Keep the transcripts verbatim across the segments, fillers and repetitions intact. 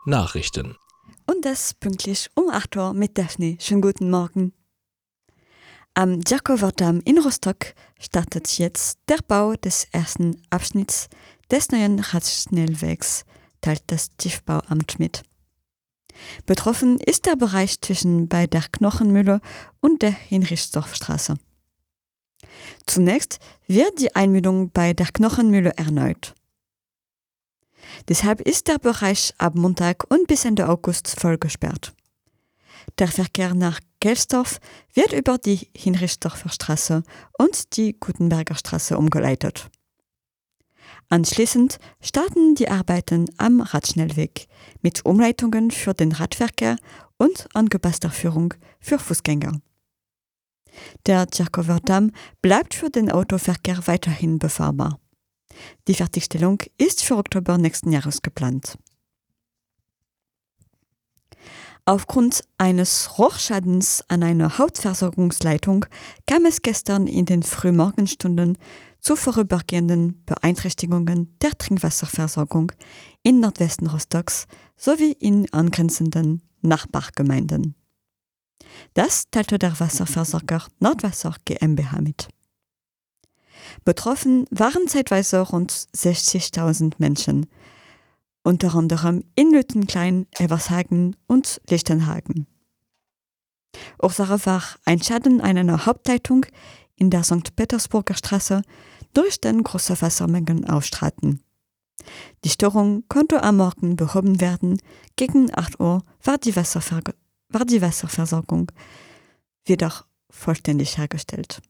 Nachrichten. Und das pünktlich um acht Uhr mit Daphne. Schönen guten Morgen. Am Djakower-Damm in Rostock startet jetzt der Bau des ersten Abschnitts des neuen Radschnellwegs, teilt das Tiefbauamt mit. Betroffen ist der Bereich zwischen bei der Knochenmühle und der Hinrichsdorfstraße. Zunächst wird die Einmündung bei der Knochenmühle erneut. Deshalb ist der Bereich ab Montag und bis Ende August voll gesperrt. Der Verkehr nach Gelsdorf wird über die Hinrichsdorfer Straße und die Gutenberger Straße umgeleitet. Anschließend starten die Arbeiten am Radschnellweg mit Umleitungen für den Radverkehr und angepasster Führung für Fußgänger. Der Djakower-Damm bleibt für den Autoverkehr weiterhin befahrbar. Die Fertigstellung ist für Oktober nächsten Jahres geplant. Aufgrund eines Rohrschadens an einer Hauptversorgungsleitung kam es gestern in den Frühmorgenstunden zu vorübergehenden Beeinträchtigungen der Trinkwasserversorgung in Nordwesten Rostocks sowie in angrenzenden Nachbargemeinden. Das teilte der Wasserversorger Nordwasser GmbH mit. Betroffen waren zeitweise rund sechzigtausend Menschen, unter anderem in Lüttenklein, Evershagen und Lichtenhagen. Ursache war ein Schaden an einer Hauptleitung in der Sankt Petersburger Straße, durch den große Wassermengen aufstraten. Die Störung konnte am Morgen behoben werden. Gegen acht Uhr war die, Wasserver- war die Wasserversorgung wieder vollständig hergestellt.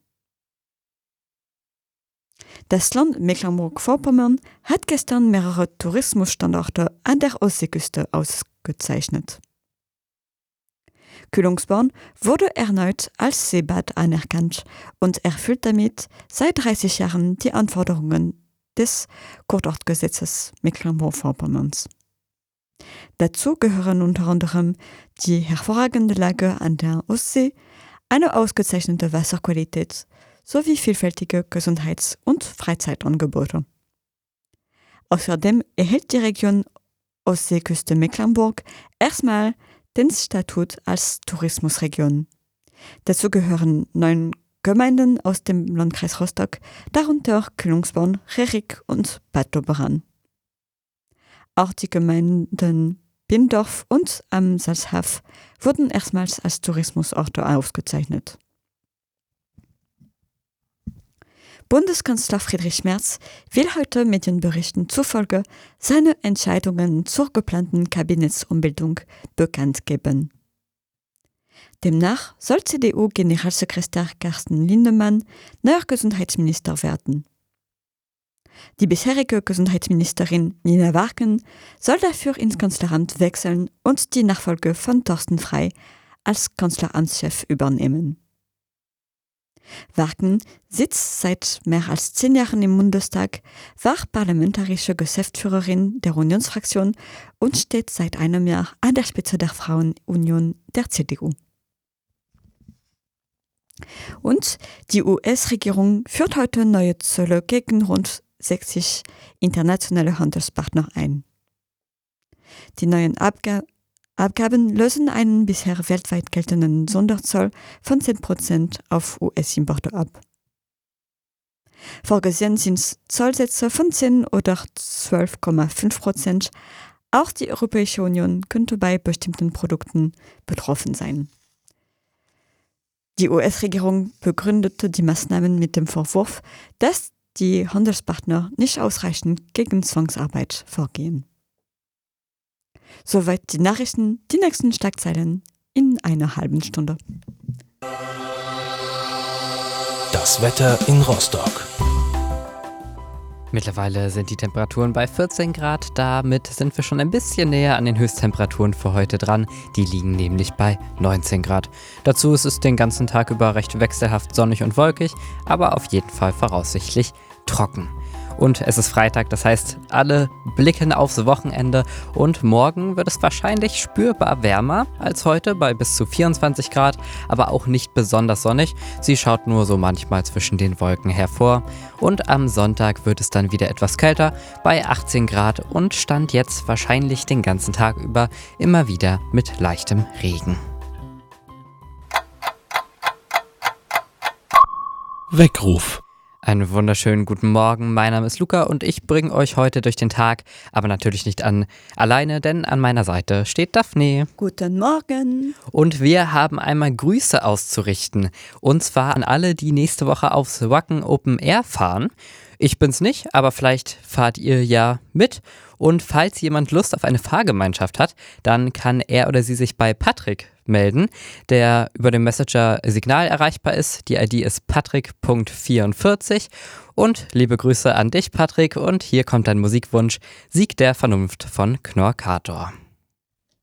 Das Land Mecklenburg-Vorpommern hat gestern mehrere Tourismusstandorte an der Ostseeküste ausgezeichnet. Kühlungsborn wurde erneut als Seebad anerkannt und erfüllt damit seit dreißig Jahren die Anforderungen des Kurortgesetzes Mecklenburg-Vorpommerns. Dazu gehören unter anderem die hervorragende Lage an der Ostsee, eine ausgezeichnete Wasserqualität sowie vielfältige Gesundheits- und Freizeitangebote. Außerdem erhält die Region Ostseeküste Mecklenburg erstmal den Statut als Tourismusregion. Dazu gehören neun Gemeinden aus dem Landkreis Rostock, darunter Kühlungsborn, Rerik und Bad Doberan. Auch die Gemeinden Bindorf und am Salzhaf wurden erstmals als Tourismusorte ausgezeichnet. Bundeskanzler Friedrich Merz will heute Medienberichten zufolge seine Entscheidungen zur geplanten Kabinettsumbildung bekannt geben. Demnach soll C D U-Generalsekretär Carsten Linnemann neuer Gesundheitsminister werden. Die bisherige Gesundheitsministerin Nina Warken soll dafür ins Kanzleramt wechseln und die Nachfolge von Thorsten Frey als Kanzleramtschef übernehmen. Warken sitzt seit mehr als zehn Jahren im Bundestag, war parlamentarische Geschäftsführerin der Unionsfraktion und steht seit einem Jahr an der Spitze der Frauenunion der C D U. Und die U S-Regierung führt heute neue Zölle gegen rund sechzig internationale Handelspartner ein. Die neuen Abgaben Abgaben lösen einen bisher weltweit geltenden Sonderzoll von zehn Prozent auf U S-Importe ab. Vorgesehen sind Zollsätze von zehn oder zwölf Komma fünf Prozent. Auch die Europäische Union könnte bei bestimmten Produkten betroffen sein. Die U S-Regierung begründete die Maßnahmen mit dem Vorwurf, dass die Handelspartner nicht ausreichend gegen Zwangsarbeit vorgehen. Soweit die Nachrichten, die nächsten Schlagzeilen in einer halben Stunde. Das Wetter in Rostock. Mittlerweile sind die Temperaturen bei vierzehn Grad, damit sind wir schon ein bisschen näher an den Höchsttemperaturen für heute dran. Die liegen nämlich bei neunzehn Grad. Dazu ist es den ganzen Tag über recht wechselhaft sonnig und wolkig, aber auf jeden Fall voraussichtlich trocken. Und es ist Freitag, das heißt, alle blicken aufs Wochenende und morgen wird es wahrscheinlich spürbar wärmer als heute bei bis zu vierundzwanzig Grad, aber auch nicht besonders sonnig. Sie schaut nur so manchmal zwischen den Wolken hervor. Und am Sonntag wird es dann wieder etwas kälter bei achtzehn Grad und stand jetzt wahrscheinlich den ganzen Tag über immer wieder mit leichtem Regen. Weckruf. Einen wunderschönen guten Morgen, mein Name ist Luca und ich bringe euch heute durch den Tag, aber natürlich nicht an alleine, denn an meiner Seite steht Daphne. Guten Morgen. Und wir haben einmal Grüße auszurichten, und zwar an alle, die nächste Woche aufs Wacken Open Air fahren. Ich bin's nicht, aber vielleicht fahrt ihr ja mit. Und falls jemand Lust auf eine Fahrgemeinschaft hat, dann kann er oder sie sich bei Patrick melden, der über den Messenger Signal erreichbar ist. Die I D ist patrick Punkt vierundvierzig. Und liebe Grüße an dich, Patrick. Und hier kommt dein Musikwunsch Sieg der Vernunft von Knorkator.